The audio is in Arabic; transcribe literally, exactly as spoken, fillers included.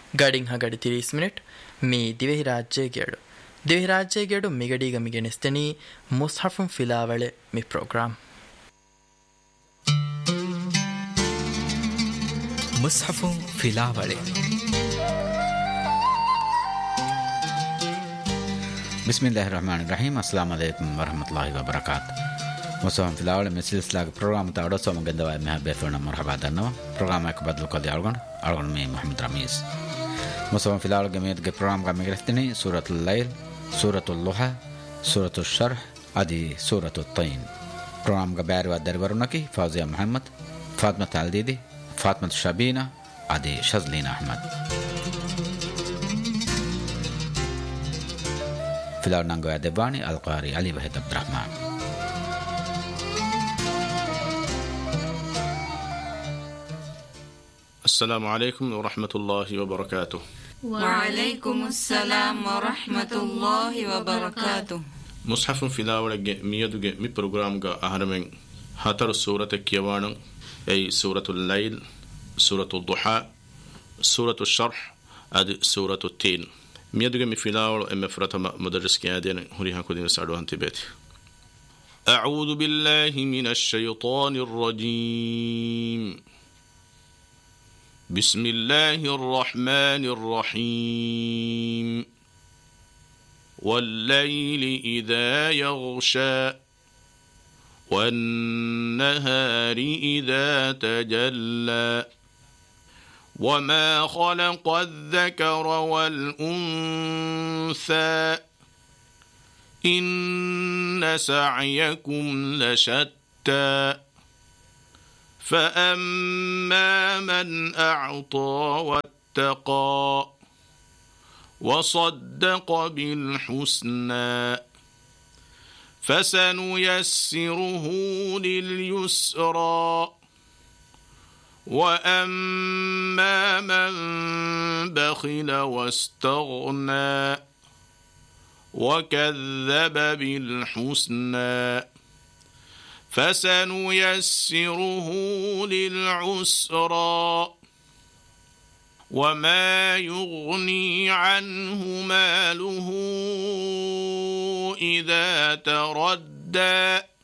ಗಡಿಂಗ್ ಹಗಡಿ ತಿರೀಸ್ ಮಿನಿಟ್ ಮೀ ದಿವೆಹಿ ರಾಜ್ಯ ಗೇಡು ದಿವೆಹಿ ರಾಜ್ಯ ಗೇಡು ಮಿಗಡಿಗ ಮಿಗೆನೆಸ್ತನಿ ಮುಸ್ಹಫುಂ ಫಿಲಾವಳೆ ಮಿ ಪ್ರೋಗ್ರಾಮ್ ಮುಸ್ಹಫುಂ ಫಿಲಾವಳೆ ಬಿಸ್ಮಿಲ್ಲಾಹಿರ್ ರಹಮಾನಿರ್ ರಹೀಮ್ ಅಸ್ಸಲಾಮು ಅಲೈಕುಂ ವರಹಮತುಲ್ಲಾಹಿ ವಬರಕಾತ್ ಮುಸ್ಹಫುಂ ಫಿಲಾವಳೆ ಮಿಸಿಲ್ಸ್ಲಾಗ ಪ್ರೋಗ್ರಾಮ್ ತಾಡೋ ಸೋಮ ಗಂದವ ಮೆ ಬೇಫೋನ ಮರ್ಹಬಾ ದನ್ನವ ಪ್ರೋಗ್ರಾಮ್ ಕ ಬದಲು ಕದಿ ಅಳ್ಗೊಂಡ್ ಅಳ್ಗೊಂಡ್ ಮೇ ಮೊಹಮ್ಮದ್ ರಮೀಸ್ ಮುಸ್ಹಫುಂ ಫಿಲಾವಳೆ ಗಮೇದ ಪ್ರೋಗ್ರಾಮ್ ಕ ಮಿಗರಸ್ತಿನಿ ಸೂರತುಲ್ ಲೈಲ್ ಸೂರತುಲ್ ಲುಹಾ ಸೂರತುಲ್ ಶರ್ಹ್ ಅದಿ ಸೂರತುತ್ ತೈನ್ ಪ್ರೋಗ್ರಾಮ್ ಕ ಬ್ಯಾರಿ ವದರ್ ವರುನಕಿ ಫೌಜಿಯಾ ಮೊಹಮ್ಮದ್ ಫಾತಿಮಾ ಅಲ್ದೀದಿ فاطمة شابينا عدي شزلين أحمد في الأرنانجو أدباني القاري علي وحيد عبد الرحمن السلام عليكم ورحمة الله وبركاته. وعليكم السلام ورحمة الله وبركاته. مصحف في الأول ميادو مي برنامج أهرمن هاتر سورة كيوان أي سورة الليل سورة الضحى سورة الشرح أدي سورة التين ميادو مي فيلاول أم فرطة مدرس كيادين هريها كودين سعدوها انتباتي. أعوذ بالله من الشيطان الرجيم. بسم الله الرحمن الرحيم. والليل إذا يغشى والنهار إذا تجلى وما خلق الذكر والأنثى إن سعيكم لشتى فأما من أعطى واتقى وصدق بالحسنى فسنيسره لليسرى وأما من بخل واستغنى وكذب بالحسنى فسنيسره للعسرى وما يغني عنه ماله إذا تردى